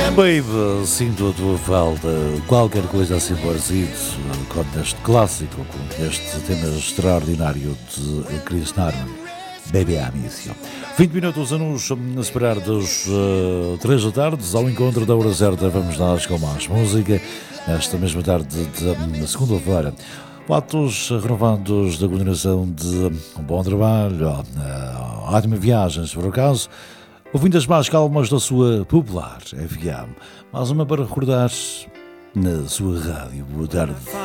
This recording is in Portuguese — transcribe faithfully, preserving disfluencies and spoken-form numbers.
Baby, sinto a tua falta, qualquer coisa assim parecido com este clássico, com este tema extraordinário de Chris Norman, Baby I Miss You. vinte minutos a nos separar dos uh, três da tarde, ao encontro da hora certa, vamos nós com mais música, nesta mesma tarde de segunda-feira. Votos renovados da continuação de um bom trabalho, uh, ótima viagem, se for o caso, ouvindo as mais calmas da sua popular F M. Mais uma para recordar na sua rádio. Boa tarde.